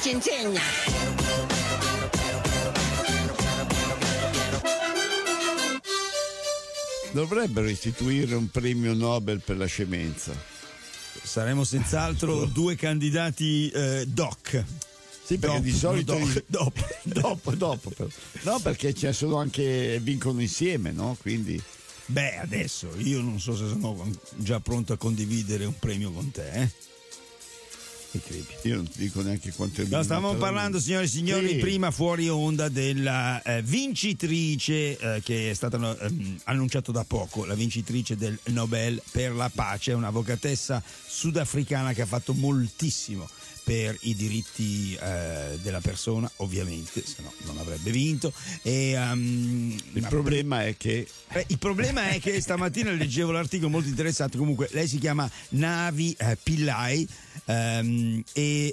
ci insegna. Dovrebbero istituire un premio Nobel per la scemenza. Saremo senz'altro due candidati doc. Sì, perché di solito dopo. No, perché ci sono anche, vincono insieme, no? Quindi beh, adesso io non so se sono già pronto a condividere un premio con te, Che credi? Io non ti dico neanche quanto è vinto. No, stavamo parlando, signore e signori, sì, prima fuori onda della vincitrice che è stata annunciata da poco, la vincitrice del Nobel per la pace, una avvocatessa sudafricana che ha fatto moltissimo per i diritti della persona, ovviamente, se no non avrebbe vinto. E, il problema è che stamattina leggevo l'articolo molto interessante. Comunque lei si chiama Navi Pillai e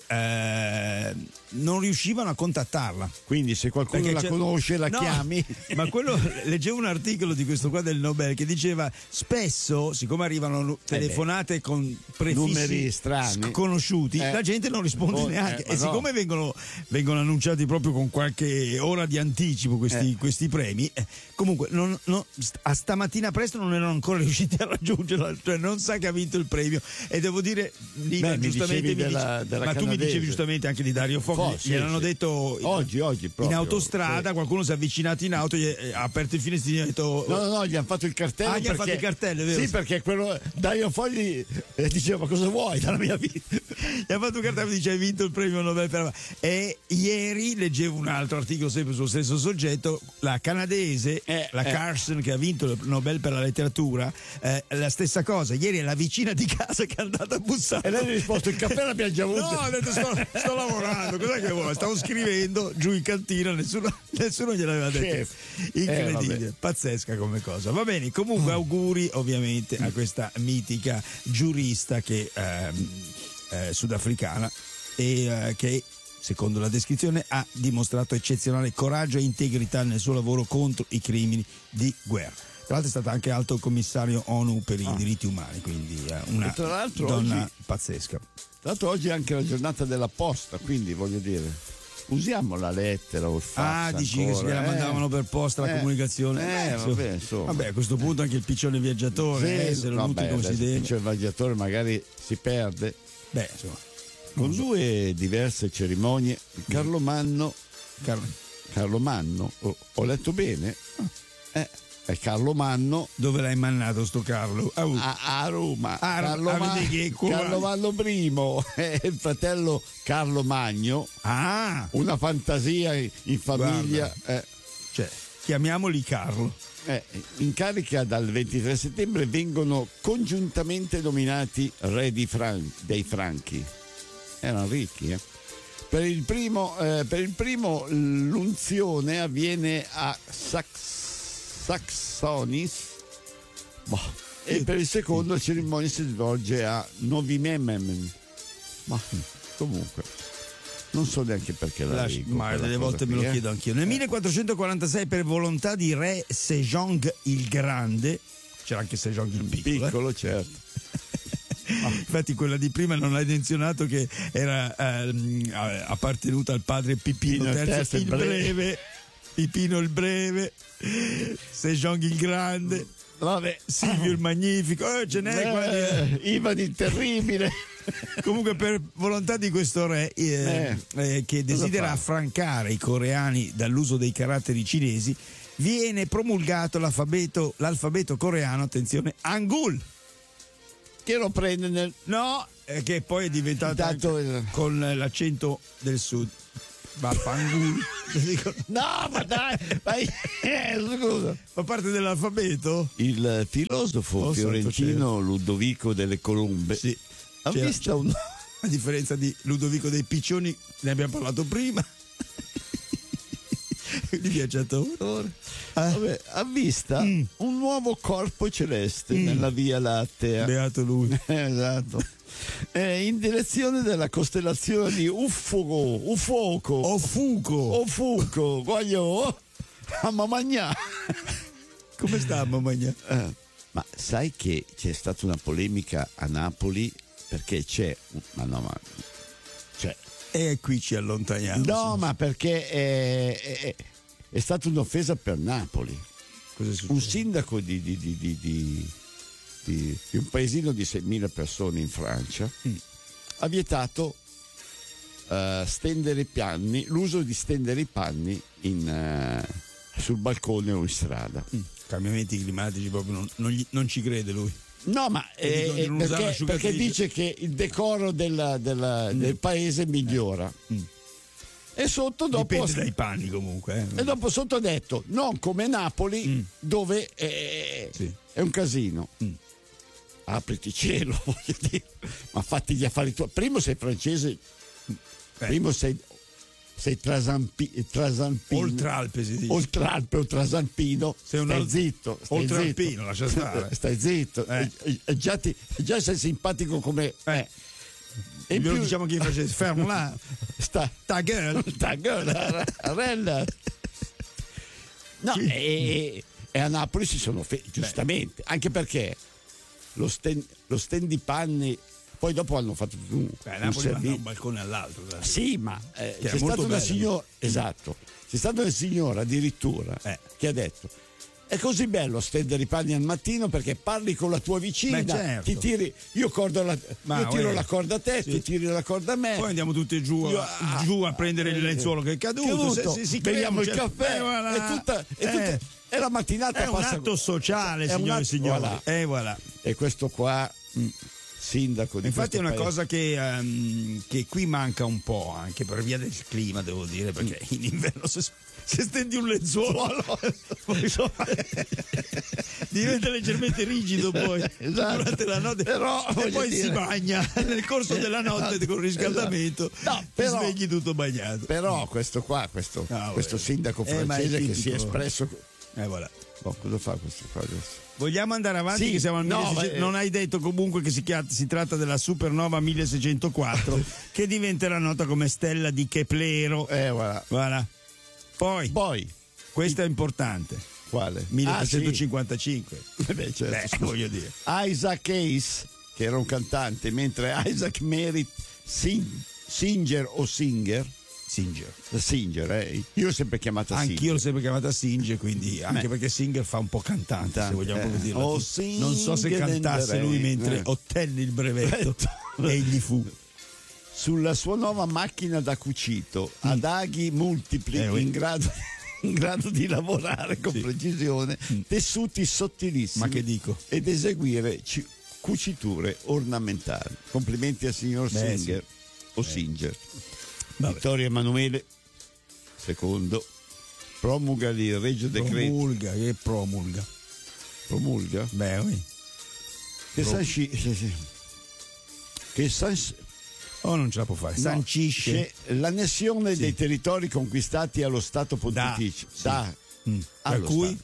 non riuscivano a contattarla. Quindi se qualcuno la conosce la chiami. Ma quello, leggevo un articolo di questo qua del Nobel che diceva spesso, siccome arrivano telefonate con prefissi numeri strani sconosciuti, la gente non risponde neanche, e siccome vengono annunciati proprio con qualche ora di anticipo questi premi, comunque a stamattina presto non erano ancora riusciti a raggiungerla, cioè non sa che ha vinto il premio. E devo dire, Nina, giustamente ma tu mi dicevi giustamente anche di Dario Fo, gliel'hanno detto oggi proprio, in autostrada, qualcuno si è avvicinato in auto, ha aperto il finestrino e ha detto no, gli hanno fatto il cartello. Gli hanno fatto il cartello, è vero? Sì, perché quello Dario Fogli diceva: ma cosa vuoi dalla mia vita? Gli ha fatto un cartello e dice: hai vinto il premio Nobel per la... E ieri leggevo un altro articolo sempre sullo stesso soggetto, la canadese, la Carson, che ha vinto il Nobel per la letteratura, la stessa cosa. Ieri è la vicina di casa che è andata a bussare e lei gli ha risposto: il caffè l'abbiamo già avuto. No, ha detto sto lavorando, cos'è che vuoi? Stavo scrivendo giù in cantina, nessuno gliel'aveva detto. Incredibile, pazzesca come cosa. Va bene, comunque auguri ovviamente a questa mitica giurista che sudafricana e che, secondo la descrizione, ha dimostrato eccezionale coraggio e integrità nel suo lavoro contro i crimini di guerra. Tra l'altro è stata anche alto commissario ONU per i diritti umani, quindi una donna pazzesca. Tra l'altro oggi è anche la giornata della posta, quindi voglio dire, usiamo la lettera o il fax. Dici ancora, che se la mandavano per posta la comunicazione? Vabbè, a questo punto anche il piccione viaggiatore, se lo nuti come si deve. Il piccione viaggiatore magari si perde. Beh, insomma, con due diverse cerimonie. Carlo Manno, ho letto bene? È Carlo Manno. Dove l'hai mannato sto Carlo? A Roma. Carlo Manno I è il fratello Carlo Magno. Una fantasia in famiglia. Cioè, chiamiamoli Carlo. In carica dal 23 settembre vengono congiuntamente nominati re dei Franchi. Erano ricchi, Per il primo l'unzione avviene a Saxonis, e per il secondo la cerimonia si svolge a Novi Memem. Ma comunque non so neanche perché la dico. Ma delle volte me lo chiedo anch'io. Nel 1446, per volontà di re Sejong il Grande, c'era anche Sejong il Piccolo, certo. Infatti quella di prima non hai menzionato che era appartenuta al padre Pipino III il Breve, Pipino il Breve, Sejong il Grande, Silvio il Magnifico, ce n'è Ivan il Terribile. Comunque, per volontà di questo re che desidera affrancare i coreani dall'uso dei caratteri cinesi, viene promulgato l'alfabeto coreano, attenzione, Hangul, che lo prende che poi è diventato con l'accento del sud. Hangul. No, ma dai, scusa. Fa parte dell'alfabeto? Il filosofo fiorentino Ludovico delle Colombe ha visto a differenza di Ludovico dei Piccioni, ne abbiamo parlato prima. Il viaggiatore ha visto un nuovo corpo celeste nella Via Lattea. Beato lui. Esatto. In direzione della costellazione di Ofuco, voglio a Mamagna. Come sta a Mamagna? Ma sai che c'è stata una polemica a Napoli perché c'è E qui ci allontaniamo. No, ma perché è stata un'offesa per Napoli. Cosa è successo? Un sindaco di un paesino di 6.000 persone in Francia ha vietato stendere i panni, l'uso di stendere i panni sul balcone o in strada. Cambiamenti climatici proprio non ci crede lui. No, ma di non usare perché l'asciugatrice. dice che il decoro del paese migliora. E sotto dopo Dipende dai panni comunque. e dopo sotto ha detto non come Napoli dove Sì. è un casino. Apriti cielo, voglio dire. Ma fatti gli affari tuoi. Primo sei francese, primo sei trasampino. Oltralpe si dice. Oltralpe o trasampino. Sei Stai zitto. Stai Oltralpino, zitto. lascia stare. Stai zitto. Già sei simpatico come. E in Glielo più, diciamo che facesse fermo là. Ta gueule. Ta gueule, arella. No, e a Napoli si sono giustamente, anche perché lo stand di panni, poi dopo hanno fatto un Napoli manda servizio. un balcone all'altro. Dai. Sì, ma è c'è molto stata una bello. signora, esatto, c'è stata una signora addirittura che ha detto: è così bello stendere i panni al mattino perché parli con la tua vicina, Beh, certo. ti tiri, io tiro la corda a te, tu tiri la corda a me. Poi andiamo tutti giù a prendere il lenzuolo che è caduto. Si beviamo il crea, caffè, voilà. e la mattinata È un passa. atto sociale, È un signore e atto- signori. voilà. Voilà. E questo qua, sindaco di Infatti è una questo cosa che qui manca un po', anche per via del clima, devo dire, perché in inverno se stendi un lenzuolo diventa leggermente rigido poi durante la notte, Però, e poi dire, si bagna nel corso della notte con il riscaldamento, No, ti però- svegli tutto bagnato. Però questo sindaco ma è francese che tipico. si è espresso. Voilà. Cosa fa questo qua adesso? Vogliamo andare avanti? Sì, che siamo al no, 1600. Non hai detto comunque che si tratta della Supernova 1604 che diventerà nota come stella di Keplero. Voilà. Voilà. Poi, questo è importante. Quale? 1355. Beh, certo. Voglio dire. Isaac Hayes, che era un cantante, mentre Isaac Merritt Singer, io l'ho sempre chiamata Singer. Anch'io l'ho sempre chiamata Singer, quindi anche perché Singer fa un po' cantante, se vogliamo proprio dirlo. Oh, Non so se Singer cantasse lui mentre ottenne il brevetto. Egli fu. Sulla sua nuova macchina da cucito ad aghi multipli in grado di lavorare con precisione tessuti sottilissimi, Ma che dico? ed eseguire cuciture ornamentali. Complimenti al signor Singer o Singer. Vabbè. Vittorio Emanuele II promulga il regio decreto. Promulga? Beh, oui. Non ce la può fare. Sancisce l'annessione dei territori conquistati allo Stato Pontificio. Tra cui?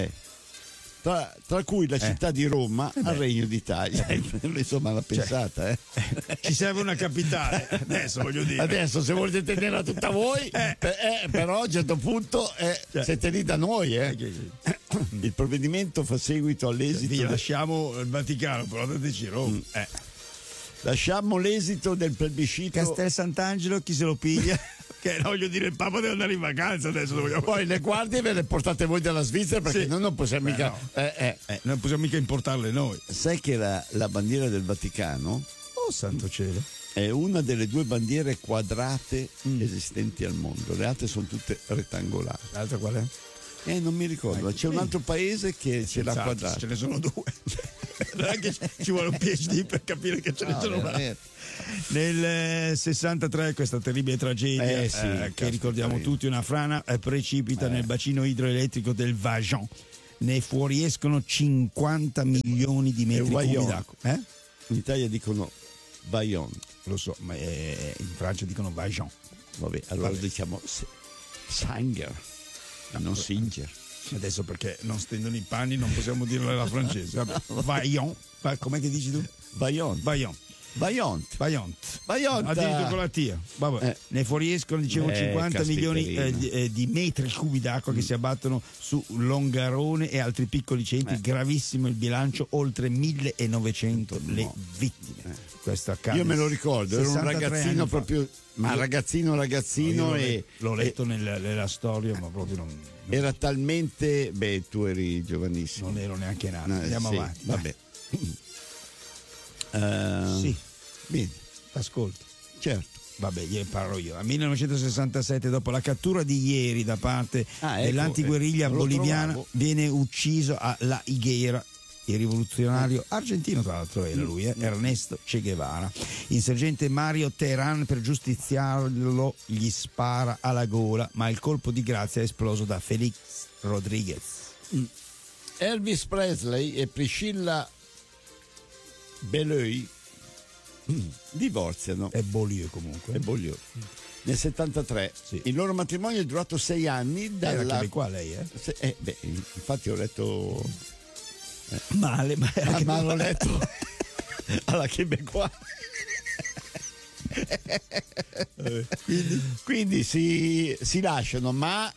Tra cui la città di Roma al Regno d'Italia. Insomma, l'ha pensata. Ci serve una capitale. Adesso voglio dire. Adesso, se volete tenerla tutta voi, però a un certo punto siete lì da noi. Il provvedimento fa seguito all'esito. Lasciamo il Vaticano, però dateci Roma. Lasciamo l'esito del plebiscito. Castel Sant'Angelo, chi se lo piglia? Che voglio dire, il Papa deve andare in vacanza adesso. Poi le guardie ve le portate voi dalla Svizzera, perché noi non possiamo mica. Non possiamo mica importarle noi. Sai che la bandiera del Vaticano Oh, santo cielo. è una delle 2 bandiere quadrate esistenti al mondo, le altre sono tutte rettangolari. L'altra qual è? Non mi ricordo, c'è un altro paese che ce l'ha quadrata. Ce ne sono 2. Anche ci vuole un PhD per capire che ce ne sono un'altra. Nel 63 questa terribile tragedia che ricordiamo tutti, una frana precipita nel bacino idroelettrico del Vajont. Ne fuoriescono 50 milioni di metri cubi d'acqua. In Italia dicono Vaillon. Lo so, ma in Francia dicono Vajont. Vabbè, allora diciamo Sanger, non Singer. Adesso perché non stendono i panni non possiamo dirlo alla francese. Vabbè. Vaillon. Com'è che dici tu? Vaillon. Vaillant. Vaillant. Addirittura con la T. Vabbè. Ne fuoriescono, dicevo, 50 milioni di metri cubi d'acqua che si abbattono su Longarone e altri piccoli centri. Gravissimo il bilancio, oltre 1900 le vittime. Questo accade. Io me lo ricordo, era un ragazzino proprio, ma ragazzino no, e l'ho letto nella storia, ma proprio non era talmente, tu eri giovanissimo. Non ero neanche nato. Andiamo avanti. Vabbè. Sì. Bene. Ascolti. Certo. Vabbè, parlo io. A 1967, dopo la cattura di ieri da parte dell'antiguerriglia boliviana, viene ucciso a La Higuera il rivoluzionario argentino, tra l'altro era lui, Ernesto Che Guevara. Insorgente Mario Terán, per giustiziarlo, gli spara alla gola, ma il colpo di grazia è esploso da Felix Rodriguez. Elvis Presley e Priscilla Beaulieu divorziano. È Beaulieu comunque. È Beaulieu. Nel 73. Sì. Il loro matrimonio è durato 6 anni. Era qua lei, infatti ho letto male, ma l'ho letto alla Québécois. quindi si lasciano, ma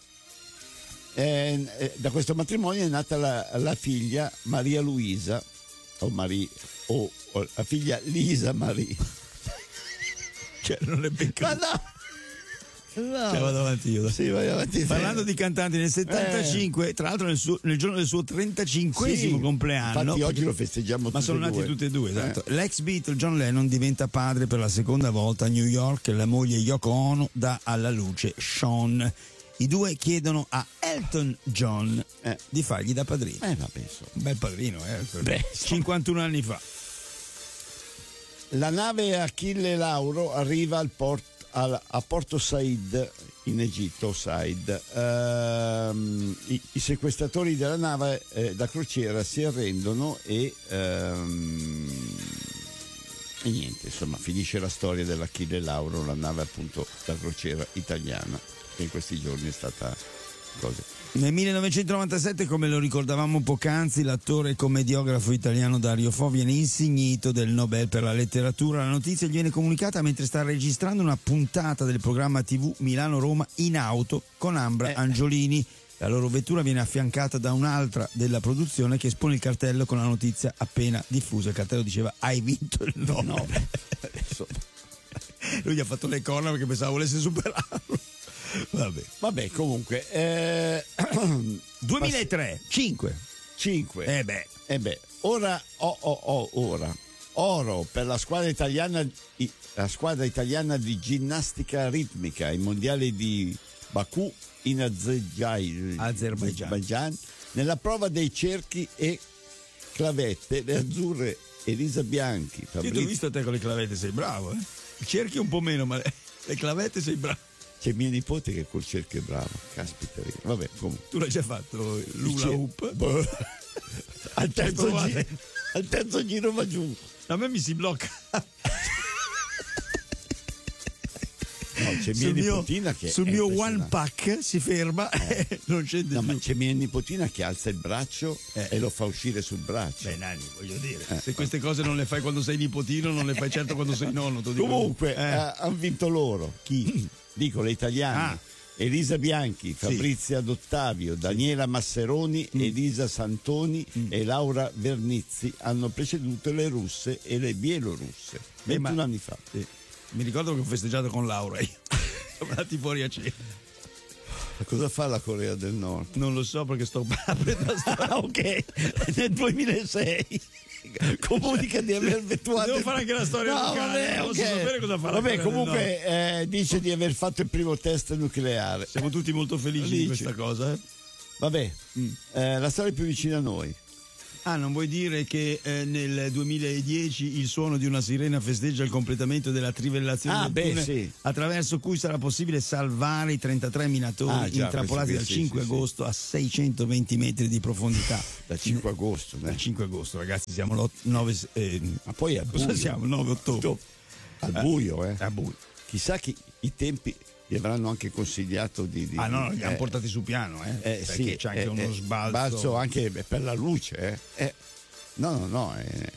da questo matrimonio è nata la figlia Maria Luisa o la figlia Lisa Marie. Cioè non è peccato. Ma no. Vado avanti io. Sì, vai avanti. Parlando di cantanti, nel 75, tra l'altro nel giorno del suo 35esimo compleanno. Infatti oggi lo festeggiamo tutti e due. Ma sono nati tutti e due, esatto. L'ex Beatle John Lennon diventa padre per la seconda volta a New York. La moglie Yoko Ono dà alla luce Sean. I due chiedono a Elton John di fargli da padrino. Vabbè, un bel padrino, 51 anni fa. La nave Achille Lauro arriva a Porto Said in Egitto. I sequestratori della nave da crociera si arrendono e niente, insomma, finisce la storia dell'Achille Lauro, la nave appunto da crociera italiana che in questi giorni è stata cosa. Nel 1997, come lo ricordavamo poc'anzi, l'attore e commediografo italiano Dario Fo viene insignito del Nobel per la letteratura. La notizia gli viene comunicata mentre sta registrando una puntata del programma TV Milano-Roma in auto con Ambra Angiolini. La loro vettura viene affiancata da un'altra della produzione che espone il cartello con la notizia appena diffusa. Il cartello diceva: hai vinto il Nobel. Lui gli ha fatto le corna perché pensava volesse superarlo. Vabbè, comunque 2003 5. Ora oro per la squadra italiana di ginnastica ritmica ai mondiali di Baku in Azerbaijan nella prova dei cerchi e clavette. Le azzurre Elisa Bianchi. Io ti ho visto te con le clavette, sei bravo, I cerchi un po' meno, ma le clavette sei bravo. C'è mia nipote che col cerchio è brava, caspita. Vabbè, comunque. Tu l'hai già fatto l'hula hoop? Al terzo giro va giù. A me mi si blocca. No, c'è mia nipotina che sul mio one pack si ferma e non scende più. Ma c'è mia nipotina che alza il braccio e lo fa uscire sul braccio. Beh, Nani, voglio dire, se queste cose non le fai quando sei nipotino, non le fai certo quando sei nonno. Comunque, hanno vinto loro. Chi? Dico le italiane. Elisa Bianchi, Fabrizia D'Ottavio, Daniela Masseroni, Elisa Santoni e Laura Vernizzi hanno preceduto le russe e le bielorusse 21 anni fa. Mi ricordo che ho festeggiato con Laura io. Siamo andati fuori a cena. Cosa fa la Corea del Nord? Non lo so perché sto aprendo ok, nel 2006 comunica di aver effettuato. Devo fare anche la storia locale. Non so sapere cosa fa. Vabbè, comunque dice di aver fatto il primo test nucleare. Siamo tutti molto felici di questa cosa. Vabbè, la storia più vicina a noi. Non vuoi dire che nel 2010 il suono di una sirena festeggia il completamento della trivellazione del tunnel, attraverso cui sarà possibile salvare i 33 minatori intrappolati dal 5 agosto a 620 metri di profondità. Dal 5 agosto, Dal 5 agosto, ragazzi, siamo l'9 ma poi a buio. Siamo il 9 ottobre. Al buio, A buio. Chissà che i tempi gli avranno anche consigliato di li hanno portati su piano, perché c'è anche uno sbalzo anche per la luce, No,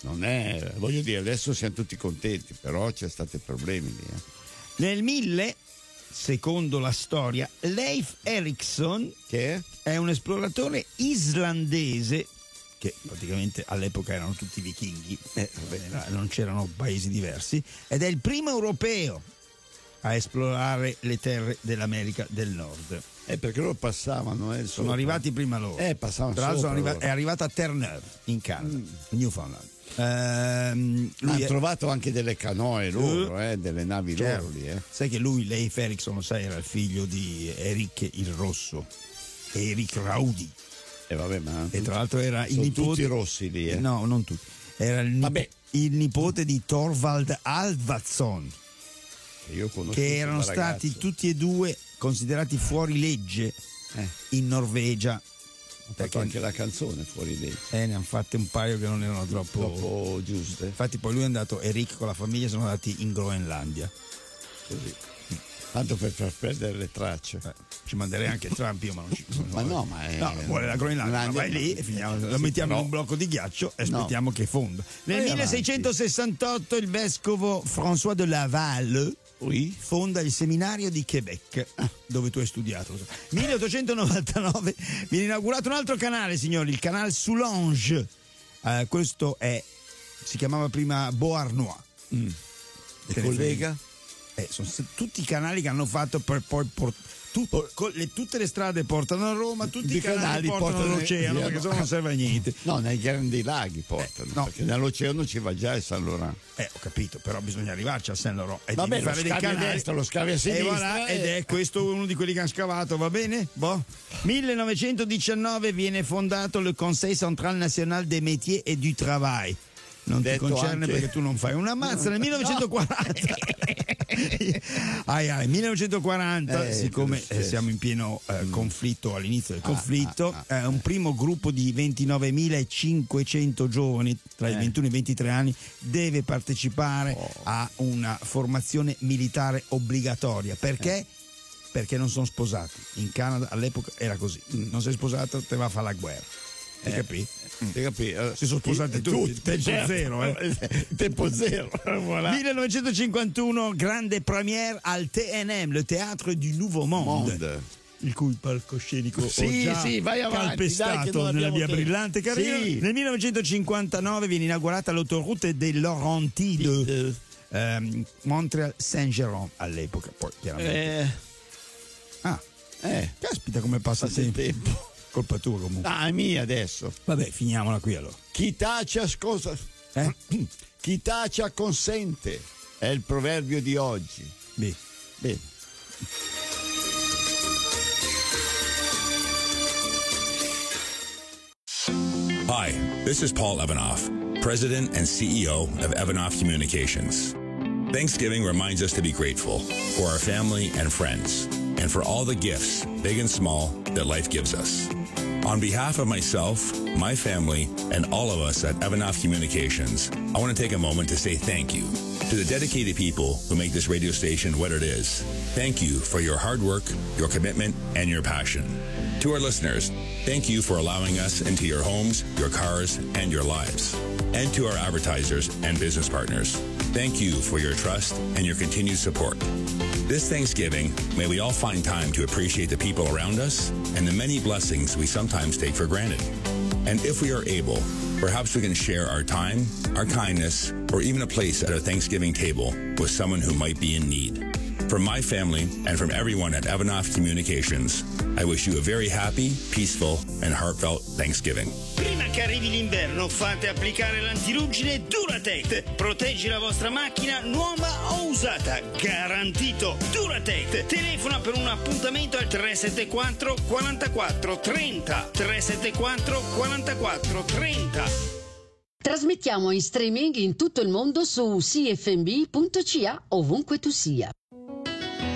non è, voglio dire, adesso siamo tutti contenti, però c'è stati problemi lì. Nel 1000, secondo la storia, Leif Erikson, Che è un esploratore islandese, che praticamente all'epoca erano tutti vichinghi, non c'erano paesi diversi, ed è il primo europeo a esplorare le terre dell'America del Nord. perché loro passavano, Sono arrivati prima loro. Passavano Tra l'altro sopra è arrivato a Terre-Neuve, in Canada, Newfoundland. Hanno trovato anche delle canoe loro, delle navi certo. loro lì. Sai che lui, Leif Erikson, lo sai, era il figlio di Erik il Rosso, Erik Raudi. Vabbè, ma E tra l'altro era il nipote. Tutti rossi lì. No, non tutti. Era il nipote di Thorvald Alvarsson, che erano stati tutti e due considerati fuori legge in Norvegia. Perché anche la canzone fuori legge. Ne hanno fatte un paio che non erano troppo giuste. Infatti poi lui è andato, Erik con la famiglia sono andati in Groenlandia. Così. Tanto per far perdere le tracce. Ci manderei anche Trump io, ma non ci vuole la Groenlandia, vai lì e finiamo, lo mettiamo in un blocco di ghiaccio e aspettiamo che fonda. Nel 1668 il vescovo François de Laval fonda il seminario di Quebec, dove tu hai studiato. 1899 viene inaugurato un altro canale, signori, il canale Soulanges. Questo si chiamava prima Beauharnois. E collega? Sono tutti i canali che hanno fatto per poi tutte le strade portano a Roma, tutti i canali portano all'oceano, perché sennò non serve a niente. No, nei grandi laghi portano, perché nell'oceano ci va già il San Laurent. Ho capito, però bisogna arrivarci a Saint Laurent e vabbè, fare dei canali a destra, lo scavi a sinistra ed è questo uno di quelli che hanno scavato, va bene? 1919 viene fondato le Conseil Central National des Métiers et du Travail. Non ti concerne perché tu non fai una mazza. Nel 1940 siccome siamo in pieno conflitto, all'inizio del conflitto, un primo gruppo di 29.500 giovani tra i 21 e i 23 anni deve partecipare a una formazione militare obbligatoria. Perché? Perché non sono sposati. In Canada all'epoca era così, non sei sposato, te va a fare la guerra. Ti capì? Si sono sposati tutti. Tempo zero. Tempo zero. Voilà. 1951, grande première al TNM, le Théâtre du Nouveau Monde. Il cui palcoscenico ho già calpestato nella via Brillante Carrino. Nel 1959 viene inaugurata l'autoroute dei Laurentides, Montréal Saint-Jérôme all'epoca. Poi chiaramente. Caspita come passa il tempo. Colpa tua comunque. È mia adesso. Vabbè, finiamola qui allora. Chi tace acconsente è il proverbio di oggi. Bene. Hi, this is Paul Evanoff, President and CEO of Evanoff Communications. Thanksgiving reminds us to be grateful for our family and friends, and for all the gifts, big and small, that life gives us. On behalf of myself, my family, and all of us at Evanoff Communications, I want to take a moment to say thank you to the dedicated people who make this radio station what it is. Thank you for your hard work, your commitment, and your passion. To our listeners, thank you for allowing us into your homes, your cars, and your lives. And to our advertisers and business partners, thank you for your trust and your continued support. This Thanksgiving, may we all find time to appreciate the people around us and the many blessings we sometimes take for granted. And if we are able, perhaps we can share our time, our kindness, or even a place at a Thanksgiving table with someone who might be in need. From my family and from everyone at Evanoff Communications, I wish you a very happy, peaceful, and heartfelt Thanksgiving. Prima che arrivi l'inverno, fate applicare l'antiruggine Duratect. Proteggi la vostra macchina nuova o usata. Garantito. Duratect. Telefona per un appuntamento al 374 44 30. 374 44 30. Trasmettiamo in streaming in tutto il mondo su cfmb.ca ovunque tu sia.